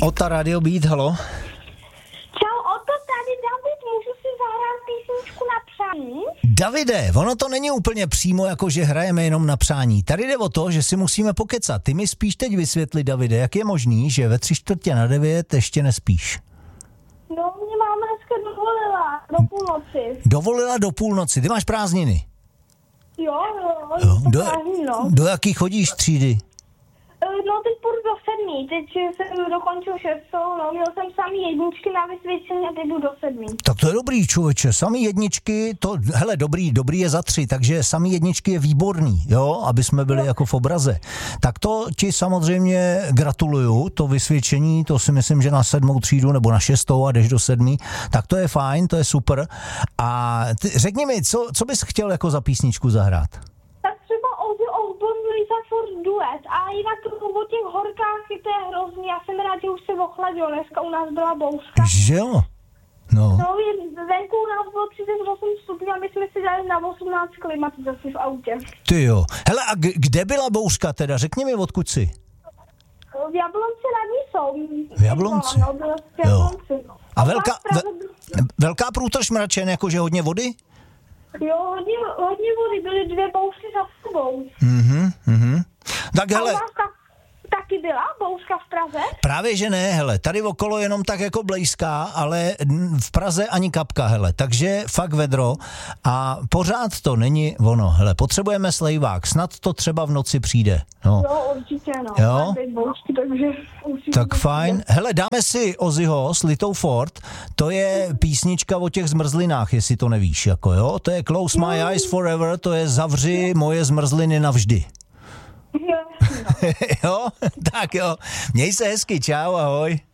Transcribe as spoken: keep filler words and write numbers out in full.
Ota Radio Beat, halo. Čau, Oto, tady David, můžu si zahrát písničku na přání? Davide, ono to není úplně přímo jako, že hrajeme jenom na přání. Tady jde o to, že si musíme pokecat. Ty mi spíš teď vysvětli, Davide, jak je možný, že ve tři čtvrtě na devět ještě nespíš? No, mě máma dneska dovolila do půlnoci. Dovolila do půlnoci, ty máš prázdniny? Jo, jo, Jo, to do, prázdný, no. do jaký chodíš třídy? No, teď půjdu do sedmý, teď jsem dokončil šestou, no, měl jsem samý jedničky na vysvědčení a teď jdu do sedmý. Tak to je dobrý, člověče, samý jedničky, to, hele, dobrý, dobrý je za tři, takže samý jedničky je výborný, jo, aby jsme byli no. jako v obraze. Tak to ti samozřejmě gratuluju, to vysvědčení, to si myslím, že na sedmou třídu nebo na šestou a jdeš do sedmý, tak to je fajn, to je super. A ty, řekni mi, co, co bys chtěl jako za písničku zahrát? Tak třeba Ozzy Osbourne, Lisa Ford duet. A jinak o těch horkách je to je hrozný. Já jsem rád, že už se ochladilo. Dneska u nás byla bouřka. Že jo? No. No, je, venku u nás bylo třicet osm stupňů a my jsme si dali na osmnáct klimatizaci v autě. Ty jo. Hele, a g- kde byla bouřka teda? Řekni mi, odkud jsi? V Jablonci nad Nisou. V Jablonci? No, byla v Jablonci. No. A velká, ve, velká průtrž mračen, jakože hodně vody? Jo, hodně, hodně vody, byly dvě bouřky za sebou. Mhm, mhm. Tak hele. A u vás ta, taky byla bouřka v Praze? Právě, že ne, hele, tady okolo jenom tak jako blejská, ale v Praze ani kapka, hele, takže fakt vedro a pořád to není ono, hele, potřebujeme slejvák, snad to třeba v noci přijde, no. Jo, určitě, no. Jo? Bouřky, takže určitě Tak fajn, hele, dáme si Ozzyho s Litou Ford, to je písnička o těch zmrzlinách, jestli to nevíš, jako jo, to je Close My Eyes Forever, to je zavři moje zmrzliny navždy. Jo, Jo, tak jo, měj se hezky, čau, ahoj.